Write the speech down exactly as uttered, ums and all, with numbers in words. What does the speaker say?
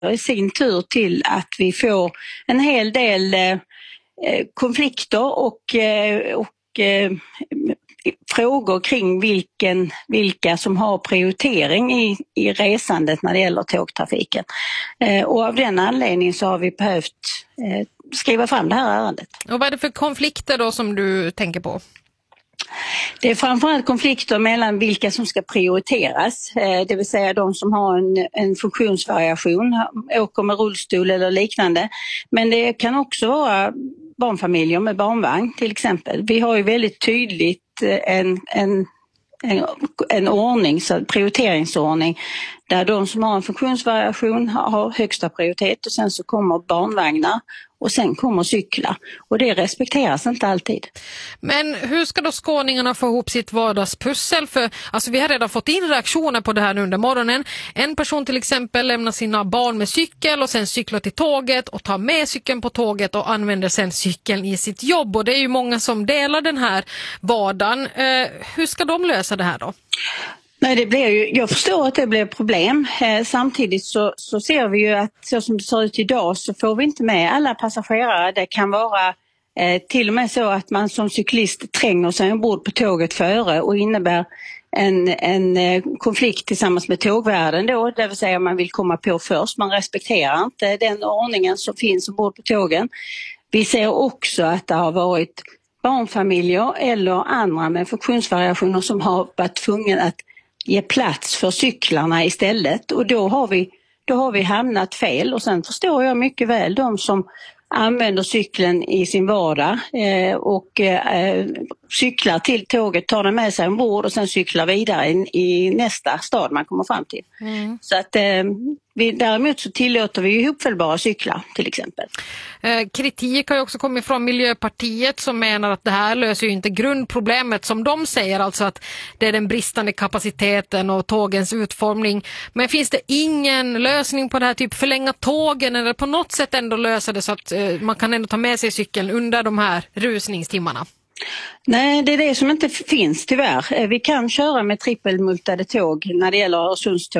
i sin tur till att vi får en hel del eh, konflikter och, eh, och eh, frågor kring vilken, vilka som har prioritering i, i resandet när det gäller tågtrafiken. Eh, och av den anledningen så har vi behövt eh, skriva fram det här ärendet. Och vad är det för konflikter då som du tänker på? Det är framförallt konflikter mellan vilka som ska prioriteras, det vill säga de som har en, en funktionsvariation, åker med rullstol eller liknande. Men det kan också vara barnfamiljer med barnvagn till exempel. Vi har ju väldigt tydligt en, en, en, en ordning, så prioriteringsordning, där de som har en funktionsvariation har högsta prioritet och sen så kommer barnvagnar och sen kommer cyklar. Och det respekteras inte alltid. Men hur ska då skåningarna få ihop sitt vardagspussel? För alltså, vi har redan fått in reaktioner på det här under morgonen. En person till exempel lämnar sina barn med cykel och sen cyklar till tåget och tar med cykeln på tåget och använder sen cykeln i sitt jobb. Och det är ju många som delar den här vardagen. Eh, hur ska de lösa det här då? Nej, det blir ju, jag förstår att det blir problem. Eh, samtidigt så, så ser vi ju att så som det ser ut idag så får vi inte med alla passagerare. Det kan vara eh, till och med så att man som cyklist tränger sig ombord på tåget före och innebär en, en eh, konflikt tillsammans med tågvärden då. Det vill säga man vill komma på först. Man respekterar inte den ordningen som finns ombord på tågen. Vi ser också att det har varit barnfamiljer eller andra med funktionsvariationer som har varit tvungna att ge plats för cyklarna istället, och då har vi, då har vi hamnat fel. Och sen förstår jag mycket väl de som använder cykeln i sin vardag eh, och eh, cyklar till tåget, tar den med sig ombord och sen cyklar vidare in, i nästa stad man kommer fram till. Mm. Så att eh, vi, däremot så tillåter vi ihopfällbara cyklar till exempel. Eh, kritik har ju också kommit från Miljöpartiet som menar att det här löser ju inte grundproblemet som de säger, alltså att det är den bristande kapaciteten och tågens utformning. Men finns det ingen lösning på det här, typ förlänga tågen eller på något sätt ändå lösa det så att eh, man kan ändå ta med sig cykeln under de här rusningstimmarna? Nej, det är det som inte finns tyvärr. Vi kan köra med trippelmultade tåg när det gäller Öresundståg.